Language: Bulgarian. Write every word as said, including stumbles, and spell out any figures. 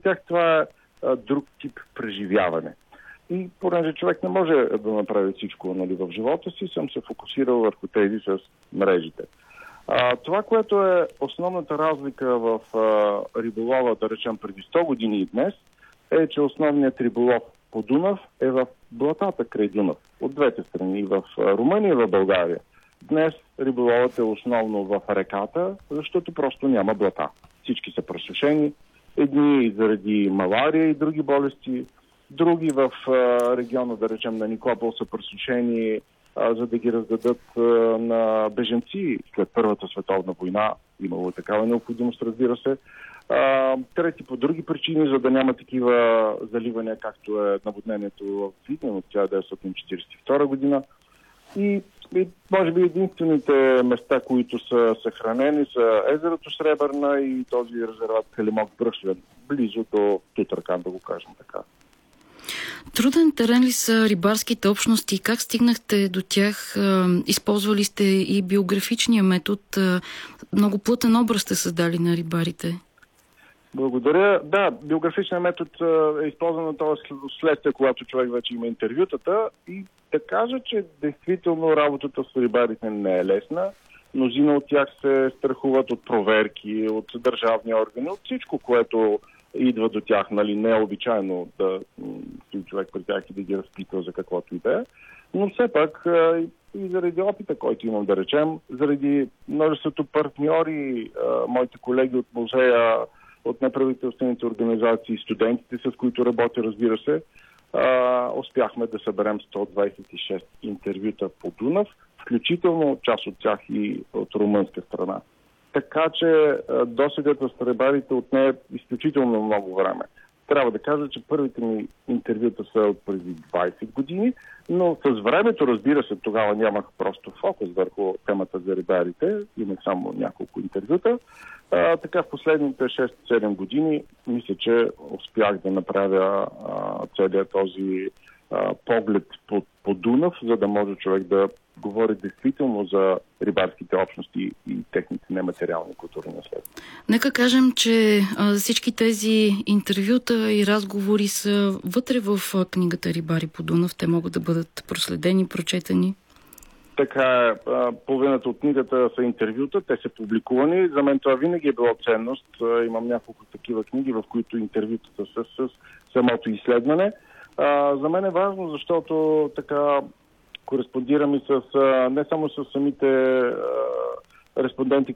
тях това е а, друг тип преживяване. И понеже човек не може да направи всичко, нали, в живота си, съм се фокусирал върху тези с мрежите. А, това, което е основната разлика в а, риболова, да речем преди сто години и днес, е, че основният риболов по Дунав е в блатата край Дунав. От двете страни, и в Румъния, и в България. Днес риболовът е основно в реката, защото просто няма блата. Всички са пресушени. Едни заради малария и други болести, други в а, региона, да речем на Никопол, са пресушени, а, за да ги раздадат а, на бежанци след Първата световна война. Имало такава необходимост, разбира се. А, трети по други причини, за да няма такива заливания, както е наводнението в Видин от хиляда деветстотин четиридесет и втора година. И, и може би единствените места, които са съхранени, са езерото Сребърна и този резерват Калимок Бръшлен, близо до Тутракан, да го кажем така. Труден терен ли са рибарските общности? Как стигнахте до тях? Използвали сте и биографичния метод. Много плътен образ сте създали на рибарите. Благодаря. Да, биографичният метод е използван на това следствие, когато човек вече има интервютата, и да кажа, че действително работата с рибарите не е лесна. Мнозина от тях се страхуват от проверки, от държавни органи, от всичко, което идва до тях. Нали, не е обичайно да стои човек при тях и да ги разпитва за каквото и да е. Но все пак и заради опита, който имам, да речем, заради множеството партньори, моите колеги от музея, от неправителствените организации, студентите, с които работя, разбира се, а, успяхме да съберем сто двадесет и шест интервюта по Дунав, включително част от тях и от румънска страна. Така че досегата с рибарите отне изключително много време. Трябва да кажа, че първите ми интервюта са от преди двадесет години, но с времето, разбира се, тогава нямах просто фокус върху темата за рибарите, имах само няколко интервюта. А, така в последните шест-седем години мисля, че успях да направя а, целият този а, поглед по, по Дунав, за да може човек да говори действително за рибарските общности и техните нематериални културни наследства. Нека кажем, че а, всички тези интервюта и разговори са вътре в а, книгата Рибари по Дунав. Те могат да бъдат проследени, прочетени. Така е. Половината от книгата са интервюта, те са публикувани. За мен това винаги е било ценност. Имам няколко такива книги, в които интервютата са с самото изследване. За мен е важно, защото така кореспондирам и с, не само с самите респонденти,